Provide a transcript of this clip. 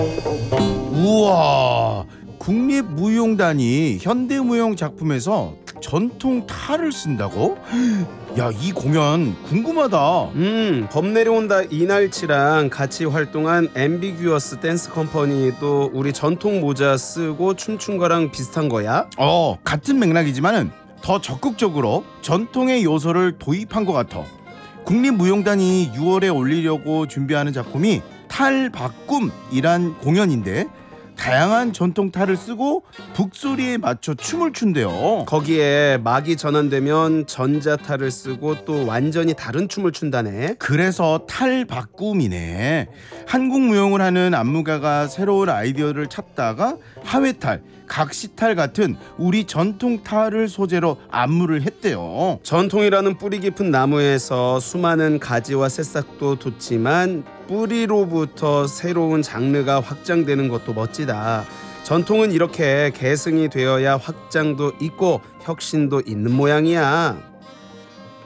우와, 국립무용단이 현대무용 작품에서 전통 탈을 쓴다고? 야, 이 공연 궁금하다. 범 내려온다 이날치랑 같이 활동한 앰비규어스 댄스 컴퍼니도 우리 전통 모자 쓰고 춤춘 거랑 비슷한 거야? 같은 맥락이지만은 더 적극적으로 전통의 요소를 도입한 것 같아. 국립무용단이 6월에 올리려고 준비하는 작품이 탈바꿈이란 공연인데, 다양한 전통 탈을 쓰고 북소리에 맞춰 춤을 춘대요. 거기에 막이 전환되면 전자탈을 쓰고 또 완전히 다른 춤을 춘다네. 그래서 탈바꿈이네. 한국 무용을 하는 안무가가 새로운 아이디어를 찾다가 하회탈, 각시탈 같은 우리 전통 탈을 소재로 안무를 했대요. 전통이라는 뿌리 깊은 나무에서 수많은 가지와 새싹도 돋지만 뿌리로부터 새로운 장르가 확장되는 것도 멋지다. 전통은 이렇게 계승이 되어야 확장도 있고 혁신도 있는 모양이야.